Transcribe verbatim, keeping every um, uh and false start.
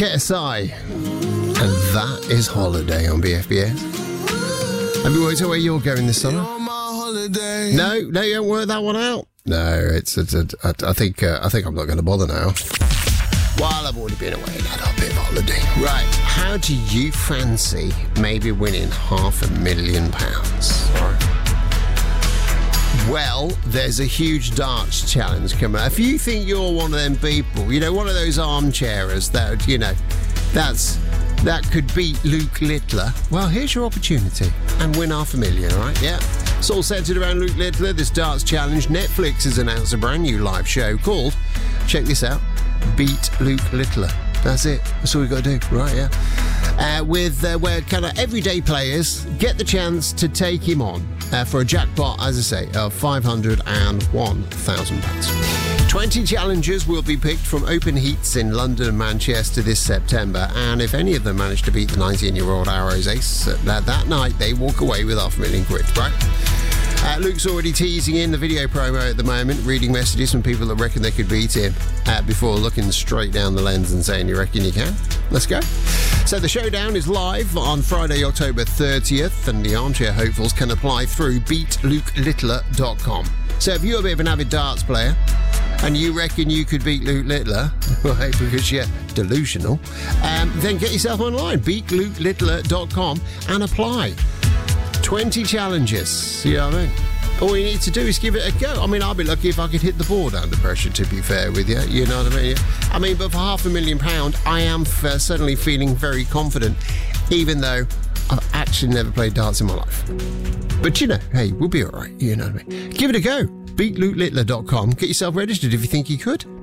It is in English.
K S I. And that is Holiday on B F B S. Have you worked out where you're going this summer? No, no, you haven't worked that one out. No, it's, it's, it's I, I think, uh, I think I'm not going to bother now. Well, I've already been away and had a bit of holiday. Right, how do you fancy maybe winning half a million pounds? Well, there's a huge darts challenge coming up. If you think you're one of them people, you know, one of those armchairers that, you know, that's that could beat Luke Littler, well, here's your opportunity and win half a million, all right? Yeah. It's all centred around Luke Littler, this darts challenge. Netflix has announced a brand new live show called, check this out, Beat Luke Littler. That's it. That's all we've got to do, right? Yeah. Uh, with uh, where kind of everyday players get the chance to take him on uh, for a jackpot, as I say, of five hundred one thousand pounds. twenty challengers will be picked from open heats in London and Manchester this September, and if any of them manage to beat the nineteen-year-old Arrows ace uh, that, that night, they walk away with half a million quid, right? Uh, Luke's already teasing in the video promo at the moment, reading messages from people that reckon they could beat him uh, before looking straight down the lens and saying, you reckon you can? Let's go. So the showdown is live on Friday, October thirtieth, and the armchair hopefuls can apply through beat luke littler dot com. So if you're a bit of an avid darts player and you reckon you could beat Luke Littler, right, because you're delusional, um, then get yourself online, beat luke littler dot com, and apply. twenty challenges, you know what I mean? All you need to do is give it a go. I mean, I'll be lucky if I could hit the board under pressure, to be fair with you, you know what I mean? I mean, but for half a million pound, I am f- suddenly feeling very confident, even though I've actually never played darts in my life. But, you know, hey, we'll be all right, you know what I mean? Give it a go. beat luke littler dot com. Get yourself registered if you think you could.